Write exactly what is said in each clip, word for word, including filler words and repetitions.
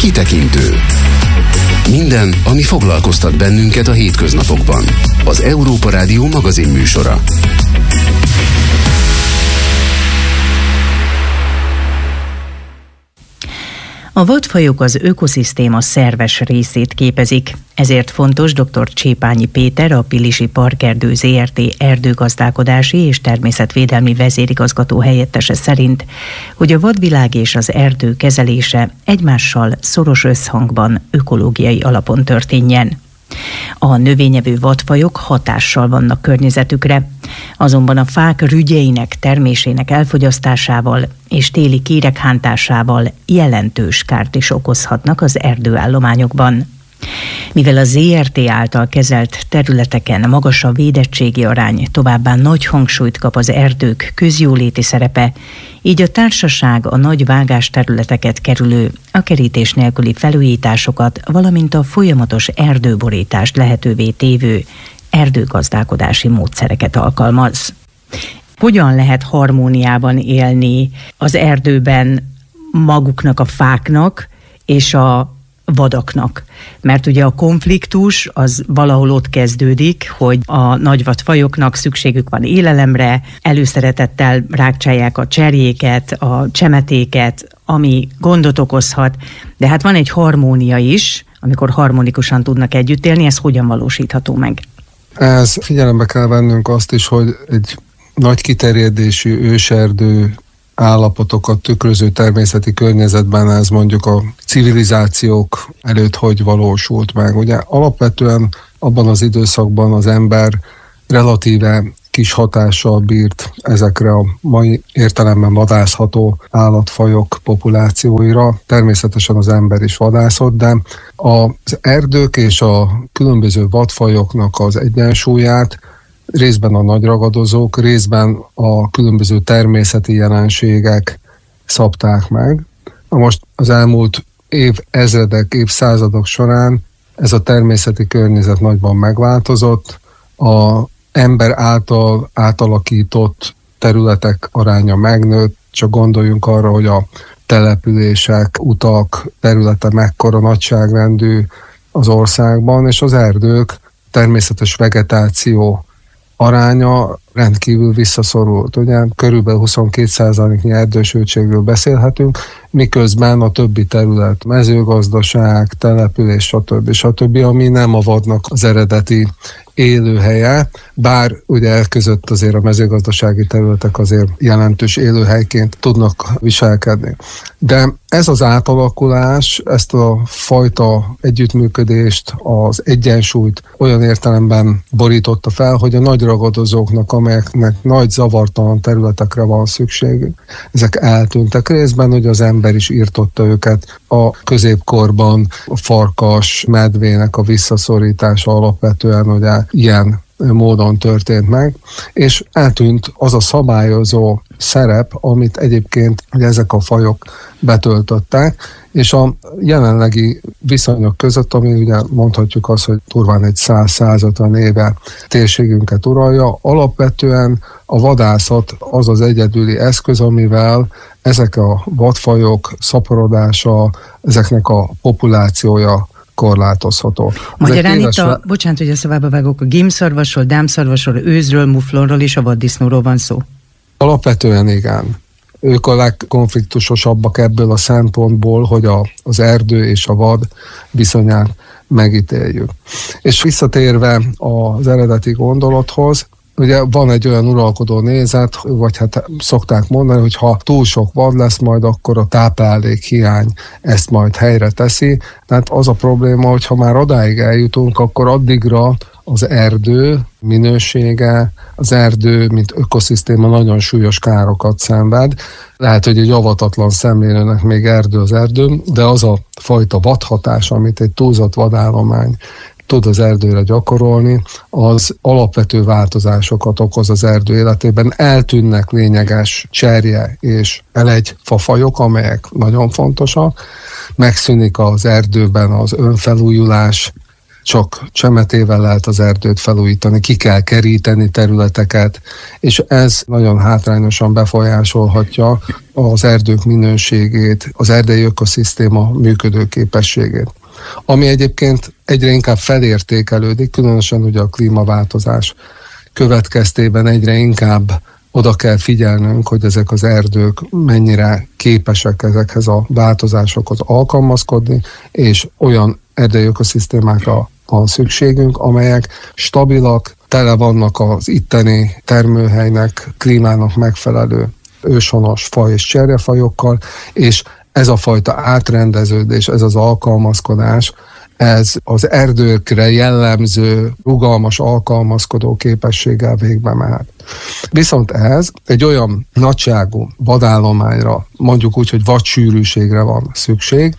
Kitekintő. Minden, ami foglalkoztat bennünket a hétköznapokban. Az Európa Rádió magazin műsora. A vadfajok az ökoszisztéma szerves részét képezik, ezért fontos dr. Csépányi Péter, a Pilisi Parkerdő zé er té erdőgazdálkodási és természetvédelmi vezérigazgató helyettese szerint, hogy a vadvilág és az erdő kezelése egymással szoros összhangban, ökológiai alapon történjen. A növényevő vadfajok hatással vannak környezetükre, azonban a fák rügyeinek termésének elfogyasztásával és téli kéreghántásával jelentős kárt is okozhatnak az erdőállományokban. Mivel a zé er té által kezelt területeken magas a védettségi arány, továbbá nagy hangsúlyt kap az erdők közjóléti szerepe, így a társaság a nagy vágásterületeket kerülő, a kerítés nélküli felújításokat, valamint a folyamatos erdőborítást lehetővé tévő erdőgazdálkodási módszereket alkalmaz. Hogyan lehet harmóniában élni az erdőben maguknak, a fáknak és a vadaknak? Mert ugye a konfliktus az valahol ott kezdődik, hogy a nagyvadfajoknak szükségük van élelemre, előszeretettel rágcsálják a cserjéket, a csemetéket, ami gondot okozhat, de hát van egy harmónia is, amikor harmonikusan tudnak együtt élni, ez hogyan valósítható meg? Ez figyelembe kell vennünk azt is, hogy egy nagy kiterjedésű őserdő állapotokat tükröző természeti környezetben ez mondjuk a civilizációk előtt hogy valósult meg. Ugye alapvetően abban az időszakban az ember relatíve kis hatással bírt ezekre a mai értelemben vadászható állatfajok populációira. Természetesen az ember is vadászott, de az erdők és a különböző vadfajoknak az egyensúlyát részben a nagy ragadozók, részben a különböző természeti jelenségek szabták meg. Most az elmúlt évezredek, évszázadok során ez a természeti környezet nagyban megváltozott, a ember által átalakított területek aránya megnőtt, csak gondoljunk arra, hogy a települések, utak területe mekkora nagyságrendű az országban, és az erdők, természetes vegetáció aránya rendkívül visszaszorult. Ugye körülbelül huszonkét százaléknyi erdősültségről beszélhetünk, miközben a többi terület, mezőgazdaság, település, stb. stb., ami nem a vadnak az eredeti élőhelye, bár ugye között azért a mezőgazdasági területek azért jelentős élőhelyként tudnak viselkedni. De ez az átalakulás, ezt a fajta együttműködést, az egyensúlyt olyan értelemben borította fel, hogy a nagy ragadozóknak, amelyeknek nagy zavartalan területekre van szükségük, ezek eltűntek részben, hogy az ember is írtotta őket. A középkorban a farkas, medvének a visszaszorítása alapvetően ugye ilyen módon történt meg, és eltűnt az a szabályozó szerep, amit egyébként ugye ezek a fajok betöltöttek, és a jelenlegi viszonyok között, ami ugye mondhatjuk azt, hogy durván egy száz-százötven éve térségünket uralja, alapvetően a vadászat az az egyedüli eszköz, amivel ezek a vadfajok szaporodása, ezeknek a populációja korlátozható. Magyarán itt a, bocsánat, hogy a szabába vágok, a gímszarvasról, dámszarvasról, őzről, muflonról és a vaddisznóról van szó? Alapvetően igen. Ők a legkonfliktusosabbak ebből a szempontból, hogy a, az erdő és a vad viszonyát megítéljük. És visszatérve az eredeti gondolathoz, ugye van egy olyan uralkodó nézet, vagy hát szokták mondani, hogy ha túl sok vad lesz majd, akkor a táplálék hiány ezt majd helyre teszi. Tehát az a probléma, hogy ha már odáig eljutunk, akkor addigra az erdő minősége, az erdő, mint ökoszisztéma nagyon súlyos károkat szenved. Lehet, hogy egy avatatlan szemlélőnek még erdő az erdő, de az a fajta vadhatás, amit egy túlzott vadállomány tud az erdőre gyakorolni, az alapvető változásokat okoz az erdő életében. Eltűnnek lényeges cserje és elegyfafajok, amelyek nagyon fontosak. Megszűnik az erdőben az önfelújulás csak csemetével lehet az erdőt felújítani, ki kell keríteni területeket, és ez nagyon hátrányosan befolyásolhatja az erdők minőségét, az erdei ökoszisztéma működőképességét. Ami egyébként egyre inkább felértékelődik, különösen ugye a klímaváltozás következtében egyre inkább oda kell figyelnünk, hogy ezek az erdők mennyire képesek ezekhez a változásokhoz alkalmazkodni, és olyan erdei ökoszisztémákra van szükségünk, amelyek stabilak, tele vannak az itteni termőhelynek, klímának megfelelő őshonos faj és cserjefajokkal, és ez a fajta átrendeződés, ez az alkalmazkodás, ez az erdőkre jellemző, rugalmas alkalmazkodó képességgel végbe mehet. Viszont ez egy olyan nagyságú vadállományra, mondjuk úgy, hogy vadsűrűségre van szükség,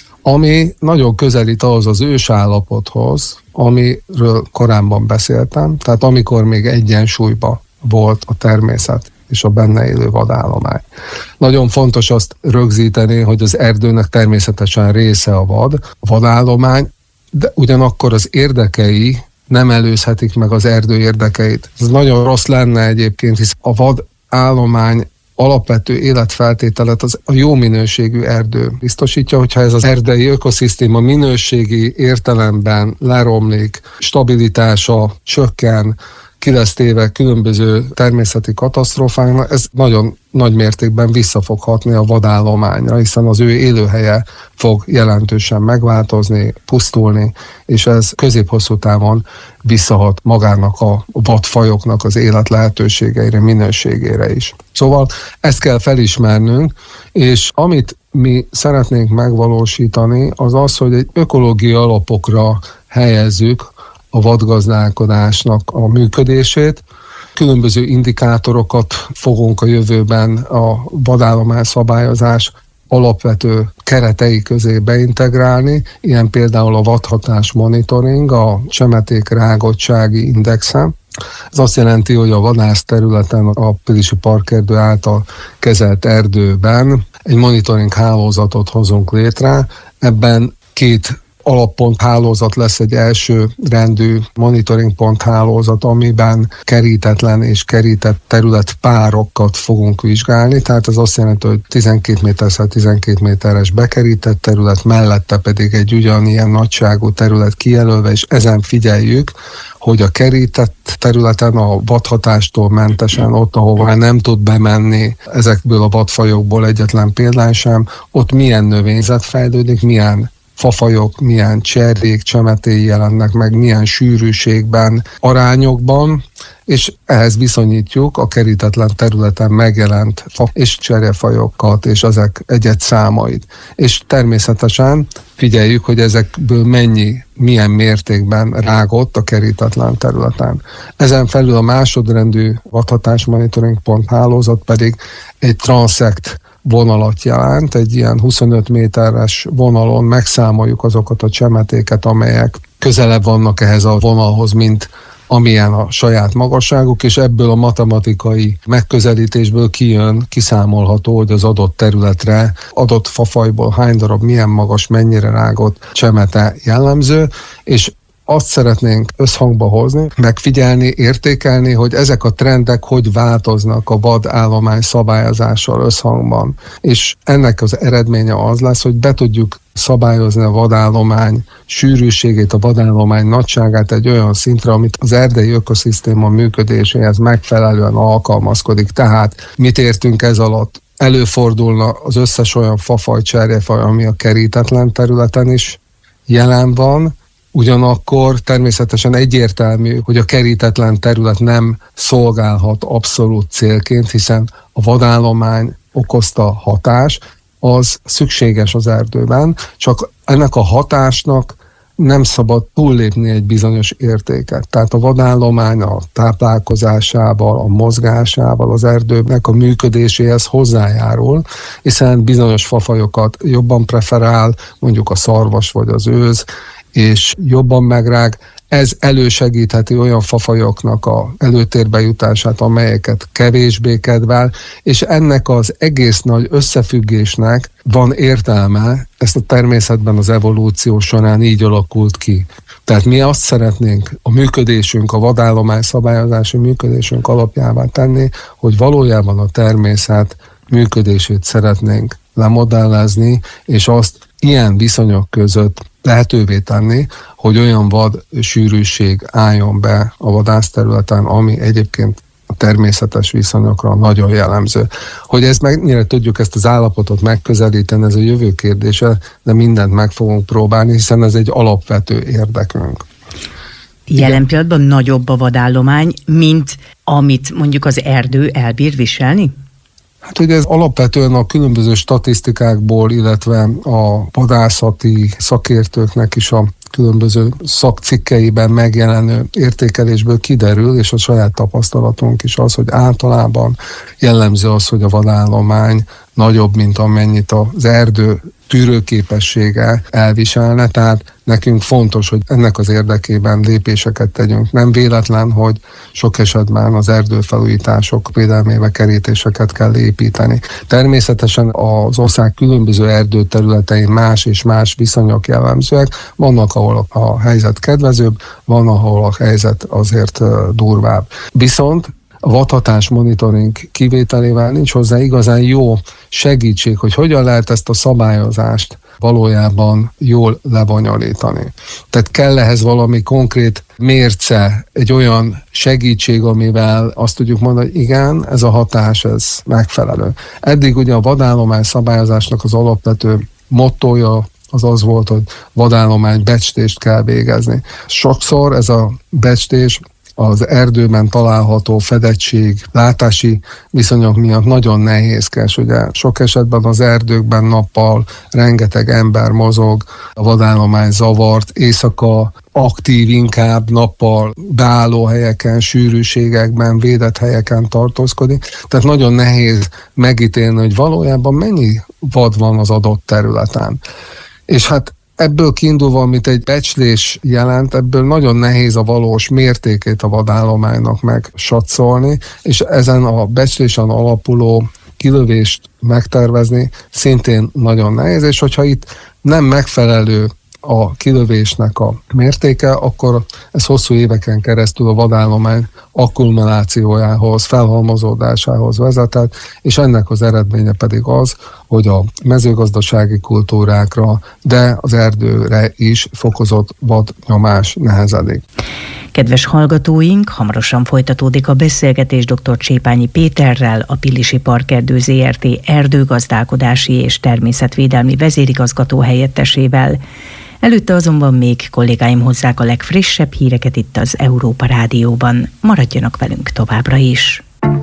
ami nagyon közelít ahhoz az ősállapothoz, amiről korábban beszéltem, tehát amikor még egyensúlyban volt a természet és a benne élő vadállomány. Nagyon fontos azt rögzíteni, hogy az erdőnek természetesen része a vad, a vadállomány, de ugyanakkor az érdekei nem előzhetik meg az erdő érdekeit. Ez nagyon rossz lenne egyébként, hisz a vadállomány alapvető életfeltételet az a jó minőségű erdő biztosítja, hogyha ez az erdei ökoszisztéma minőségi értelemben leromlik, stabilitása csökken, ki lesz téve különböző természeti katasztrófáknak, ez nagyon nagy mértékben vissza fog hatni a vadállományra, hiszen az ő élőhelye fog jelentősen megváltozni, pusztulni, és ez közép-hosszú távon visszahat magának a vadfajoknak az élet lehetőségeire, minőségére is. Szóval ezt kell felismernünk, és amit mi szeretnénk megvalósítani, az az, hogy egy ökológiai alapokra helyezzük a vadgazdálkodásnak a működését. Különböző indikátorokat fogunk a jövőben a vadállomány szabályozás alapvető keretei közé beintegrálni, ilyen például a vadhatás monitoring, a csemeték rágottsági indexe. Ez azt jelenti, hogy a vadász területen a Pilisi Parkerdő által kezelt erdőben egy monitoring hálózatot hozunk létre. Ebben két alappont hálózat lesz, egy első rendű monitoring pont hálózat, amiben kerítetlen és kerített területpárokat fogunk vizsgálni, tehát ez azt jelenti, hogy tizenkét méterszer tizenkét méteres bekerített terület, mellette pedig egy ugyanilyen nagyságú terület kijelölve, és ezen figyeljük, hogy a kerített területen a vadhatástól mentesen, ott, ahova nem tud bemenni ezekből a vadfajokból egyetlen példány sem, ott milyen növényzet fejlődik, milyen fafajok, milyen cserjék, csemetéi jelennek meg, milyen sűrűségben, arányokban, és ehhez viszonyítjuk a kerítetlen területen megjelent fa és cserjefajokat, és ezek egyet számait. És természetesen figyeljük, hogy ezekből mennyi, milyen mértékben rágott a kerítetlen területen. Ezen felül a másodrendű vadhatás monitoring pont hálózat pedig egy transzekt vonalat jelent, egy ilyen huszonöt méteres vonalon megszámoljuk azokat a csemetéket, amelyek közelebb vannak ehhez a vonalhoz, mint amilyen a saját magasságuk, és ebből a matematikai megközelítésből kijön, kiszámolható, hogy az adott területre, adott fafajból hány darab, milyen magas, mennyire rágott csemete jellemző, és azt szeretnénk összhangba hozni, megfigyelni, értékelni, hogy ezek a trendek hogy változnak a vadállomány szabályozással összhangban. És ennek az eredménye az lesz, hogy be tudjuk szabályozni a vadállomány sűrűségét, a vadállomány nagyságát egy olyan szintre, amit az erdei ökoszisztéma működéséhez megfelelően alkalmazkodik. Tehát mit értünk ez alatt? Előfordulna az összes olyan fafaj, cserjefaj, ami a kerítetlen területen is jelen van, ugyanakkor természetesen egyértelmű, hogy a kerítetlen terület nem szolgálhat abszolút célként, hiszen a vadállomány okozta hatás, az szükséges az erdőben, csak ennek a hatásnak nem szabad túllépni egy bizonyos értéket. Tehát a vadállomány a táplálkozásával, a mozgásával az erdőnek a működéséhez hozzájárul, hiszen bizonyos fafajokat jobban preferál, mondjuk a szarvas vagy az őz, és jobban megrág. Ez elősegítheti olyan fafajoknak a előtérbe jutását, amelyeket kevésbé kedvel, és ennek az egész nagy összefüggésnek van értelme, ezt a természetben az evolúció során így alakult ki. Tehát mi azt szeretnénk a működésünk, a vadállomány szabályozási működésünk alapjává tenni, hogy valójában a természet működését szeretnénk lemodellezni, és azt ilyen viszonyok között lehetővé tenni, hogy olyan vad sűrűség álljon be a vadászterületen, ami egyébként a természetes viszonyokra nagyon jellemző. Hogy ezt mennyire tudjuk ezt az állapotot megközelíteni, ez a jövő kérdése, de mindent meg fogunk próbálni, hiszen ez egy alapvető érdekünk. Jelen pillanatban nagyobb a vadállomány, mint amit mondjuk az erdő elbír viselni? Hát ugye ez alapvetően a különböző statisztikákból, illetve a vadászati szakértőknek is a különböző szakcikkeiben megjelenő értékelésből kiderül, és a saját tapasztalatunk is az, hogy általában jellemző az, hogy a vadállomány nagyobb, mint amennyit az erdő tűrőképessége elviselne, tehát nekünk fontos, hogy ennek az érdekében lépéseket tegyünk. Nem véletlen, hogy sok esetben az erdőfelújítások védelmébe kerítéseket kell építeni. Természetesen az ország különböző erdőterületein más és más viszonyok jellemzőek. Vannak, ahol a helyzet kedvezőbb, van, ahol a helyzet azért durvább. Viszont a vadhatás monitoring kivételével nincs hozzá igazán jó segítség, hogy hogyan lehet ezt a szabályozást valójában jól lebonyolítani. Tehát kell ehhez valami konkrét mérce, egy olyan segítség, amivel azt tudjuk mondani, hogy igen, ez a hatás, ez megfelelő. Eddig ugye a vadállomány szabályozásnak az alapvető mottója az az volt, hogy vadállomány becslést kell végezni. Sokszor ez a becslés az erdőben található fedettség, látási viszonyok miatt nagyon nehézkes. Ugye sok esetben az erdőkben nappal rengeteg ember mozog, a vadállomány zavart, éjszaka aktív, inkább nappal beálló helyeken, sűrűségekben, védett helyeken tartózkodik. Tehát nagyon nehéz megítélni, hogy valójában mennyi vad van az adott területen. És hát ebből kiindulva, amit egy becslés jelent, ebből nagyon nehéz a valós mértékét a vadállománynak megsatszolni, és ezen a becslésen alapuló kilövést megtervezni szintén nagyon nehéz, és hogyha itt nem megfelelő a kilövésnek a mértéke, akkor ez hosszú éveken keresztül a vadállomány akkumulációjához, felhalmozódásához vezetett, és ennek az eredménye pedig az, hogy a mezőgazdasági kultúrákra, de az erdőre is fokozott vadnyomás nehezedik. Kedves hallgatóink, hamarosan folytatódik a beszélgetés dr. Csépányi Péterrel, a Pilisi Parkerdő zé er té erdőgazdálkodási és természetvédelmi vezérigazgató helyettesével. Előtte azonban még kollégáim hozzák a legfrissebb híreket itt az Európa Rádióban. Maradjanak velünk továbbra is!